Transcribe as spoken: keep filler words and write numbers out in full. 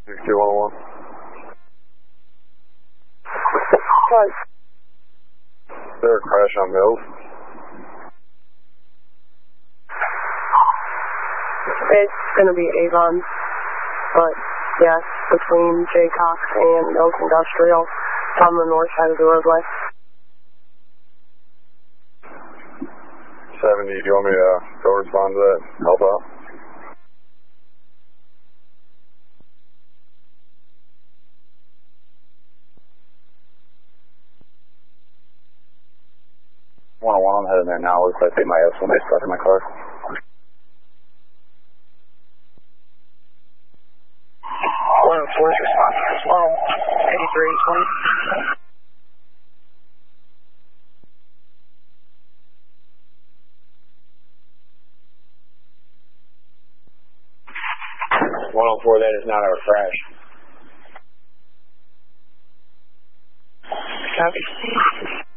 two one one. What? Is there a crash on Mills? It's gonna be Avon, but yes, between Jaycox and Mills Industrial on the north side of the roadway. seventy, do you want me to go respond to that? Help out? one oh one, I'm heading there now. Looks like they might have somebody stuck in my car. one oh four's response. one oh one, eighty-three twenty. one oh four, that is not our crash. Copy.